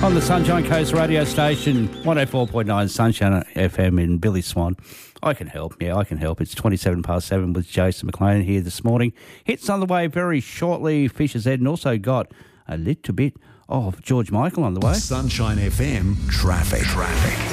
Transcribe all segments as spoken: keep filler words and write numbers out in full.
on the Sunshine Coast radio station, one oh four point nine Sunshine F M in Billy Swan. I can help, yeah, I can help. It's twenty-seven past seven with Jason McLean here this morning. Hits on the way very shortly, Fisher's Head, and also got a little bit of George Michael on the way. Sunshine F M traffic. Traffic.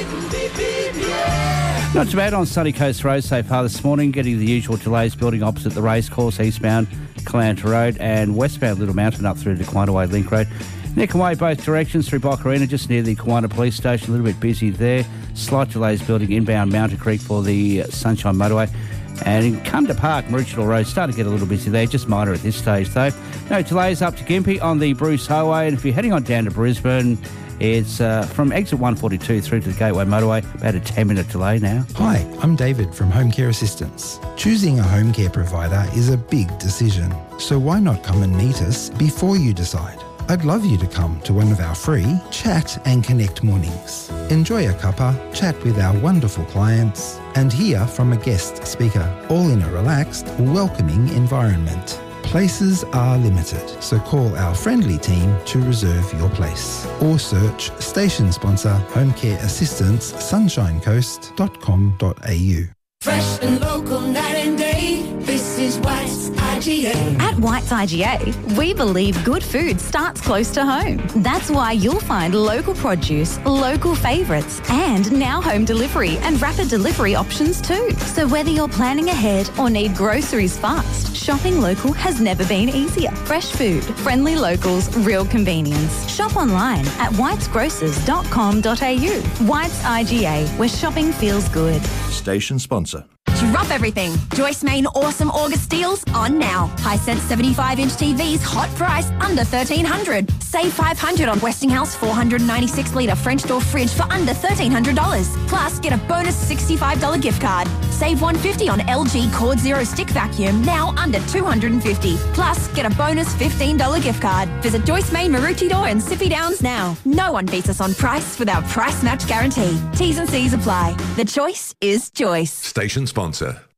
Not too bad on Sunny Coast Road so far this morning, getting the usual delays building opposite the racecourse, eastbound Calanta Road and westbound Little Mountain up through to Quinaway Link Road. Nick away both directions through Boccarina, just near the Kiwana Police Station, a little bit busy there. Slight delays building inbound Mountain Creek for the Sunshine Motorway. And in Cunda Park, Maroochydore Road, starting to get a little busy there, just minor at this stage though. No delays up to Gympie on the Bruce Highway, and if you're heading on down to Brisbane, it's uh, from exit one forty-two through to the Gateway Motorway, about a ten minute delay now. Hi, I'm David from Home Care Assistance. Choosing a home care provider is a big decision, so why not come and meet us before you decide? I'd love you to come to one of our free Chat and Connect mornings. Enjoy a cuppa, chat with our wonderful clients, and hear from a guest speaker, all in a relaxed, welcoming environment. Places are limited, so call our friendly team to reserve your place. Or search station sponsor Home Care Assistance sunshine coast dot com dot a u. Fresh and local night and day, this is White's I G A. At White's I G A, we believe good food starts close to home. That's why you'll find local produce, local favourites, and now home delivery and rapid delivery options too. So whether you're planning ahead or need groceries fast, shopping local has never been easier. Fresh food, friendly locals, real convenience. Shop online at whites grocers dot com dot a u. White's I G A, where shopping feels good. Station sponsor. Drop everything. Joyce Main Awesome August deals on now. Hisense seventy-five inch T Vs, hot price, under thirteen hundred dollars. Save five hundred dollars on Westinghouse four hundred ninety-six litre French door fridge for under thirteen hundred dollars. Plus, get a bonus sixty-five dollars gift card. Save one hundred fifty dollars on L G Cord Zero stick vacuum, now under two hundred fifty dollars. Plus, get a bonus fifteen dollars gift card. Visit Joyce Main, Maroochydore and Sippy Downs now. No one beats us on price with our price match guarantee. T's and C's apply. The choice is Joyce. Station sponsor.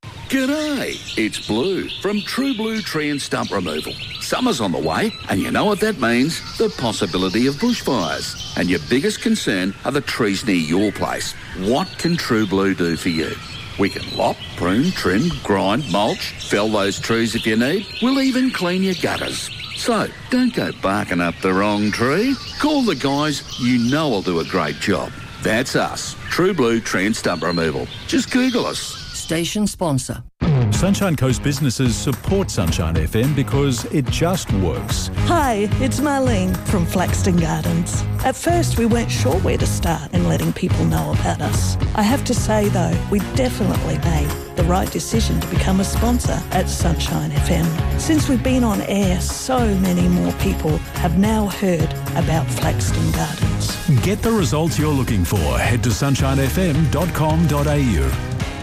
G'day, it's Blue from True Blue Tree and Stump Removal. Summer's on the way, and you know what that means? The possibility of bushfires. And your biggest concern are the trees near your place. What can True Blue do for you? We can lop, prune, trim, grind, mulch, fell those trees if you need. We'll even clean your gutters. So, don't go barking up the wrong tree. Call the guys you know will do a great job. That's us, True Blue Tree and Stump Removal. Just Google us. Station sponsor. Sunshine Coast businesses support Sunshine F M because it just works. Hi, it's Marlene from Flaxton Gardens. At first we weren't sure where to start in letting people know about us. I have to say though, we definitely made the right decision to become a sponsor at Sunshine F M. Since we've been on air, so many more people have now heard about Flaxton Gardens. Get the results you're looking for. Head to sunshine f m dot com dot a u.